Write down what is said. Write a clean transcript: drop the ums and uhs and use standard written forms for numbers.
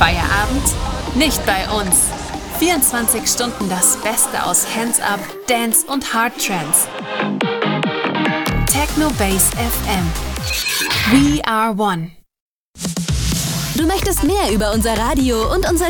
Feierabend? Nicht bei uns. 24 Stunden das Beste aus Hands Up, Dance und Hard Trance. Techno Base FM. We are one. Du möchtest mehr über unser Radio und unser